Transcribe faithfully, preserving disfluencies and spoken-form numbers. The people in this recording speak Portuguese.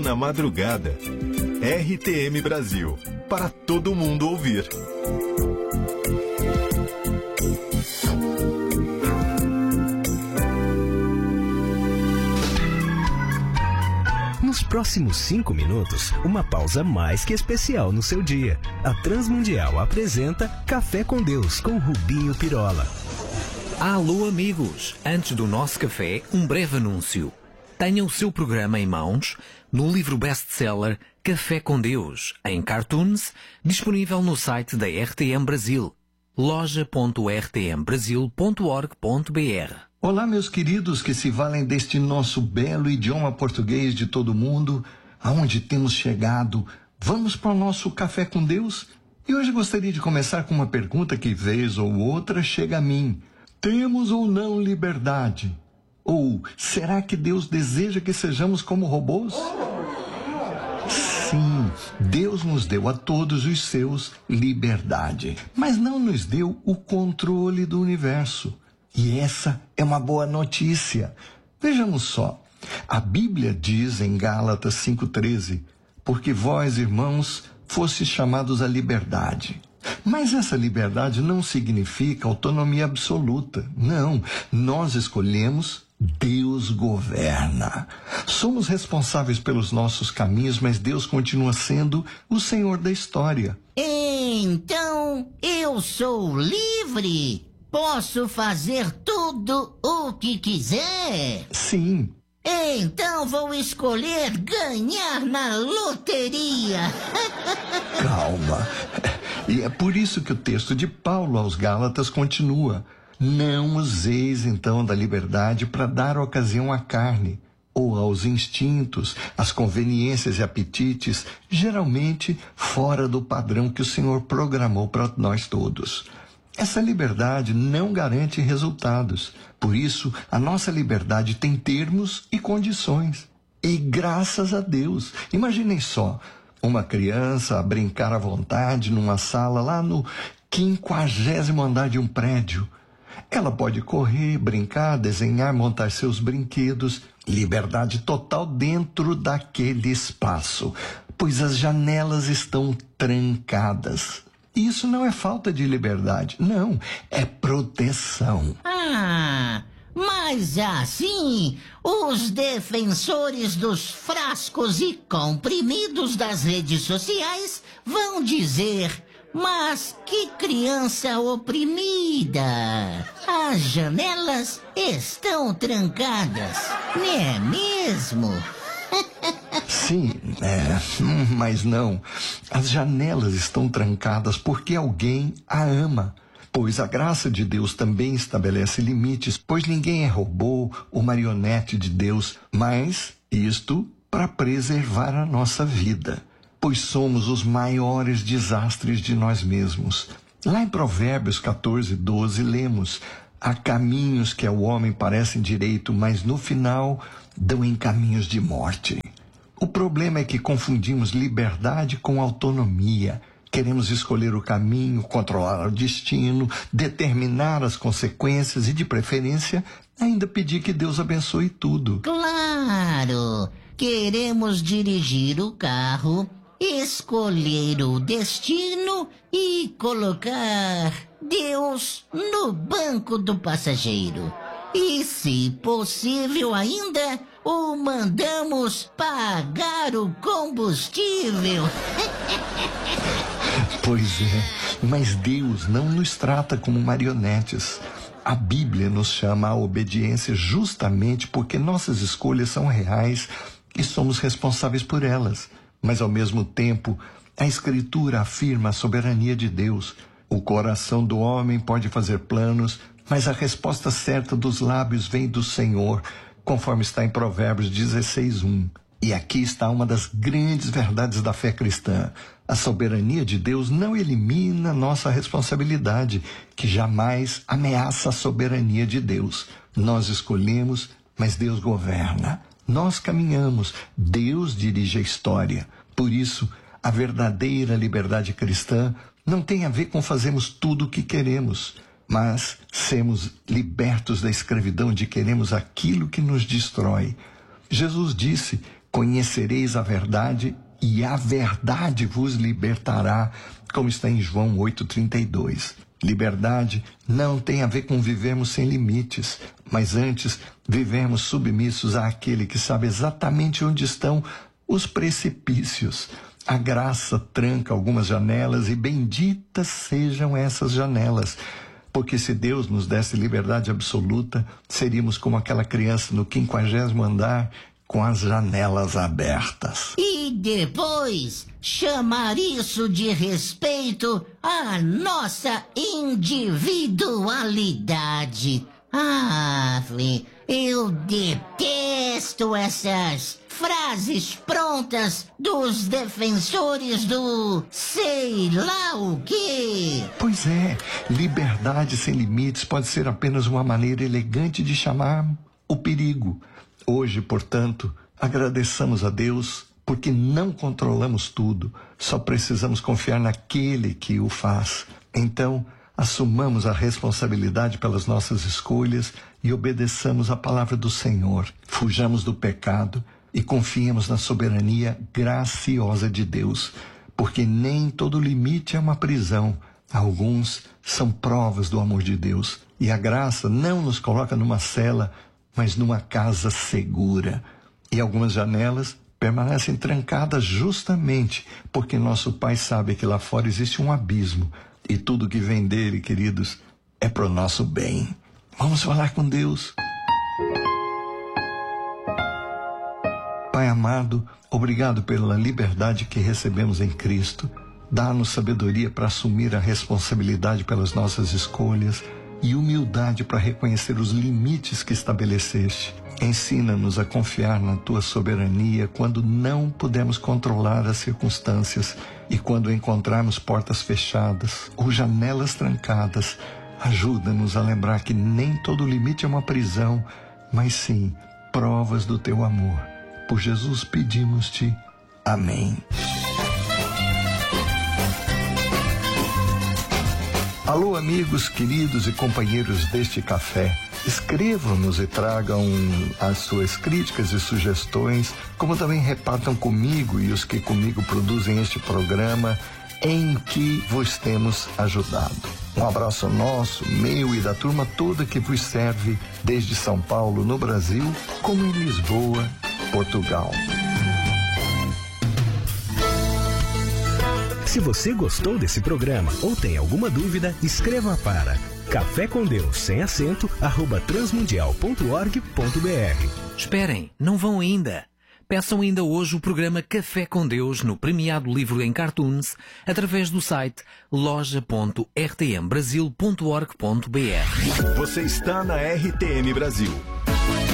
Na madrugada. R T M Brasil. Para todo mundo ouvir. Nos próximos cinco minutos, uma pausa mais que especial no seu dia. A Transmundial apresenta Café com Deus com Rubinho Pirola. Alô amigos, antes do nosso café, um breve anúncio. Tenha o seu programa em mãos no livro best-seller Café com Deus, em cartoons, disponível no site da R T M Brasil, loja ponto r t m brasil ponto org ponto b r. Olá, meus queridos que se valem deste nosso belo idioma português de todo mundo, aonde temos chegado. Vamos para o nosso Café com Deus? E hoje gostaria de começar com uma pergunta que vez ou outra chega a mim. Temos ou não liberdade? Ou será que Deus deseja que sejamos como robôs? Sim, Deus nos deu a todos os seus liberdade, mas não nos deu o controle do universo. E essa é uma boa notícia. Vejamos só, a Bíblia diz em Gálatas cinco treze, porque vós, irmãos, fostes chamados à liberdade. Mas essa liberdade não significa autonomia absoluta. Não, nós escolhemos, Deus governa. Somos responsáveis pelos nossos caminhos, mas Deus continua sendo o Senhor da história. Então, eu sou livre. Posso fazer tudo o que quiser. Sim. Então vou escolher ganhar na loteria. Calma. E é por isso que o texto de Paulo aos Gálatas continua. Não useis então da liberdade para dar ocasião à carne, ou aos instintos, às conveniências e apetites, geralmente fora do padrão que o Senhor programou para nós todos. Essa liberdade não garante resultados. Por isso, a nossa liberdade tem termos e condições. E graças a Deus, imaginem só, uma criança a brincar à vontade numa sala lá no quinquagésimo andar de um prédio. Ela pode correr, brincar, desenhar, montar seus brinquedos. Liberdade total dentro daquele espaço, pois as janelas estão trancadas. Isso não é falta de liberdade, não, é proteção. Ah, mas assim, os defensores dos frascos e comprimidos das redes sociais vão dizer: mas que criança oprimida! As janelas estão trancadas, não é mesmo? Sim, é, mas não. As janelas estão trancadas porque alguém a ama. Pois a graça de Deus também estabelece limites, pois ninguém é robô ou marionete de Deus, mas isto para preservar a nossa vida, pois somos os maiores desastres de nós mesmos. Lá em Provérbios quatorze, doze, lemos: há caminhos que ao homem parecem direito, mas no final dão em caminhos de morte. O problema é que confundimos liberdade com autonomia. Queremos escolher o caminho, controlar o destino, determinar as consequências e, de preferência, ainda pedir que Deus abençoe tudo. Claro! Queremos dirigir o carro, escolher o destino e colocar Deus no banco do passageiro. E, se possível ainda, o mandamos pagar o combustível. Pois é, mas Deus não nos trata como marionetes. A Bíblia nos chama à obediência justamente porque nossas escolhas são reais e somos responsáveis por elas. Mas, ao mesmo tempo, a Escritura afirma a soberania de Deus. O coração do homem pode fazer planos, mas a resposta certa dos lábios vem do Senhor, conforme está em Provérbios dezesseis, um. E aqui está uma das grandes verdades da fé cristã. A soberania de Deus não elimina nossa responsabilidade, que jamais ameaça a soberania de Deus. Nós escolhemos, mas Deus governa. Nós caminhamos, Deus dirige a história. Por isso, a verdadeira liberdade cristã não tem a ver com fazermos tudo o que queremos, mas sermos libertos da escravidão de queremos aquilo que nos destrói. Jesus disse: Conhecereis a verdade e a verdade vos libertará, como está em João oito, trinta e dois. Liberdade não tem a ver com vivermos sem limites, mas antes vivermos submissos àquele que sabe exatamente onde estão os precipícios. A graça tranca algumas janelas e benditas sejam essas janelas, porque se Deus nos desse liberdade absoluta, seríamos como aquela criança no quinquagésimo andar com as janelas abertas. E depois chamar isso de respeito à nossa individualidade. Ah, Flynn, eu detesto essas frases prontas dos defensores do sei lá o quê. Pois é, liberdade sem limites pode ser apenas uma maneira elegante de chamar o perigo. Hoje, portanto, agradeçamos a Deus porque não controlamos tudo, só precisamos confiar naquele que o faz. Então, assumamos a responsabilidade pelas nossas escolhas e obedeçamos a palavra do Senhor. Fujamos do pecado e confiemos na soberania graciosa de Deus, porque nem todo limite é uma prisão. Alguns são provas do amor de Deus. E a graça não nos coloca numa cela, mas numa casa segura. E algumas janelas permanecem trancadas justamente porque nosso Pai sabe que lá fora existe um abismo. E tudo que vem dele, queridos, é pro nosso bem. Vamos falar com Deus. Pai amado, obrigado pela liberdade que recebemos em Cristo. Dá-nos sabedoria para assumir a responsabilidade pelas nossas escolhas e humildade para reconhecer os limites que estabeleceste. Ensina-nos a confiar na tua soberania quando não podemos controlar as circunstâncias e quando encontrarmos portas fechadas ou janelas trancadas. Ajuda-nos a lembrar que nem todo limite é uma prisão, mas sim provas do teu amor. Por Jesus pedimos-te. Amém. Alô, amigos queridos e companheiros deste café. Escrevam-nos e tragam as suas críticas e sugestões, como também repartam comigo e os que comigo produzem este programa em que vos temos ajudado. Um abraço nosso, meu e da turma toda que vos serve desde São Paulo, no Brasil, como em Lisboa, Portugal. Se você gostou desse programa ou tem alguma dúvida, escreva para café com Deus sem acento arroba transmundial ponto org ponto br. Esperem, não vão ainda. Peçam ainda hoje o programa Café com Deus no premiado livro em cartoons através do site loja ponto r t m brasil ponto org ponto br. Você está na R T M Brasil.